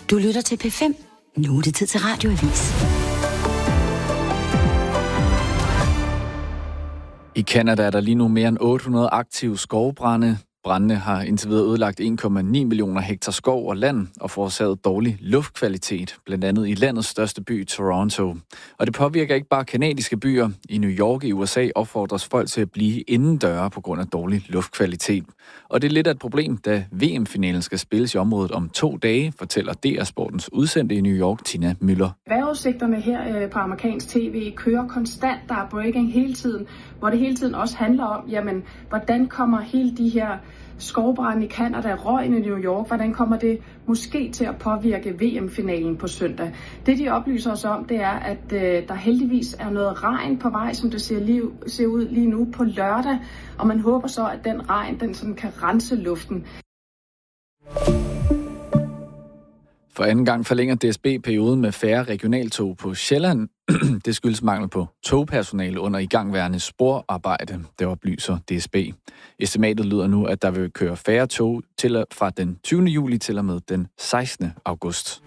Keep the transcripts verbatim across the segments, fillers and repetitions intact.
Du lytter til P fem. Nu er det tid til Radioavis. I Canada er der lige nu mere end otte hundrede aktive skovbrande. Brændene har indtil videre ødelagt en komma ni millioner hektar skov og land og forårsaget dårlig luftkvalitet, blandt andet i landets største by, Toronto. Og det påvirker ikke bare kanadiske byer. I New York i U S A opfordres folk til at blive indendøre på grund af dårlig luftkvalitet. Og det er lidt af et problem, da V M-finalen skal spilles i området om to dage, fortæller D R Sportens udsendte i New York, Tina Müller. Vejrudsigterne her på amerikansk tv kører konstant, der er breaking hele tiden, hvor det hele tiden også handler om, jamen, hvordan kommer hele de her skovbrande i Canada, røgen i New York, hvordan kommer det måske til at påvirke V M-finalen på søndag? Det, de oplyser os om, det er, at øh, der heldigvis er noget regn på vej, som det ser, liv, ser ud lige nu på lørdag, og man håber så, at den regn, den sådan kan rense luften. For anden gang forlænger D S B perioden med færre regionaltog på Sjælland. Det skyldes mangel på togpersonale under igangværende sporarbejde, det oplyser D S B. Estimatet lyder nu, at der vil køre færre tog til fra den tyvende juli til og med den sekstende august.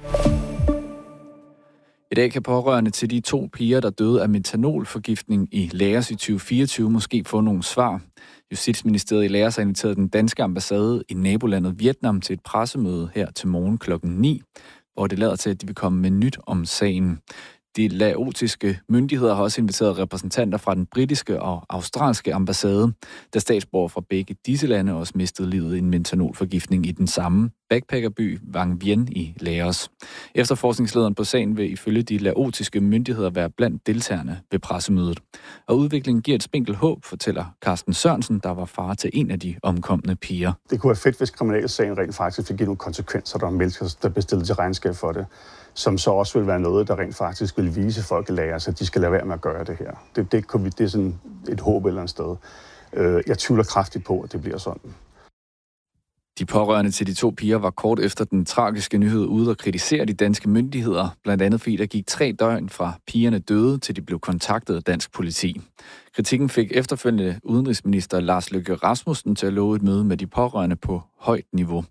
I dag kan pårørende til de to piger, der døde af metanolforgiftning i Laos i tyve fireogtyve, måske få nogle svar. Justitsministeriet i Laos har inviteret den danske ambassade i nabolandet Vietnam til et pressemøde her til morgen klokken ni, hvor det lader til, at de vil komme med nyt om sagen. De laotiske myndigheder har også inviteret repræsentanter fra den britiske og australske ambassade, da statsborgere fra begge disse lande også mistede livet i en metanolforgiftning i den samme backpackerby Vang Vieng i Laos. Efterforskningslederen på sagen vil ifølge de laotiske myndigheder være blandt deltagerne ved pressemødet. Og udviklingen giver et spinkelt håb, fortæller Carsten Sørensen, der var far til en af de omkomne piger. Det kunne være fedt, hvis kriminalsagen rent faktisk fik give nogle konsekvenser, der er mennesker, der blev stillet til regnskab for det, som så også vil være noget, der rent faktisk vil vise folk i Laos, at de skal lade være med at gøre det her. Det, det, det er sådan et håb et eller andet sted. Jeg tvivler kraftigt på, at det bliver sådan. De pårørende til de to piger var kort efter den tragiske nyhed ude og kritisere de danske myndigheder, blandt andet fordi der gik tre døgn fra pigerne døde, til de blev kontaktet af dansk politi. Kritikken fik efterfølgende udenrigsminister Lars Løkke Rasmussen til at love et møde med de pårørende på højt niveau.